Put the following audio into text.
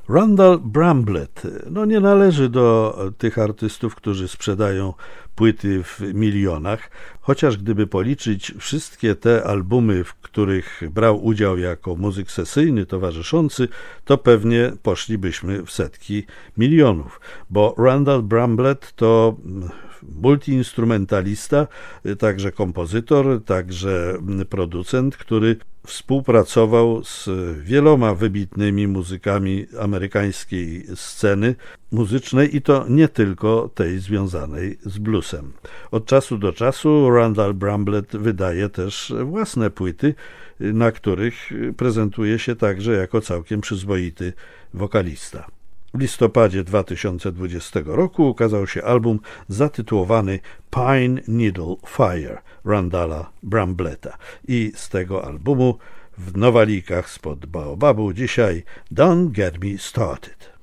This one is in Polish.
Randall Bramblett nie należy do tych artystów, którzy sprzedają płyty w milionach, chociaż gdyby policzyć wszystkie te albumy, w których brał udział jako muzyk sesyjny towarzyszący, to pewnie poszlibyśmy w setki milionów, bo Randall Bramblett to multiinstrumentalista, także kompozytor, także producent, który współpracował z wieloma wybitnymi muzykami amerykańskiej sceny muzycznej i to nie tylko tej związanej z bluesem. Od czasu do czasu Randall Bramblett wydaje też własne płyty, na których prezentuje się także jako całkiem przyzwoity wokalista. W listopadzie 2020 roku ukazał się album zatytułowany Pine Needle Fire Randalla Brambletta i z tego albumu w nowalikach spod Baobabu dzisiaj Don't Get Me Started.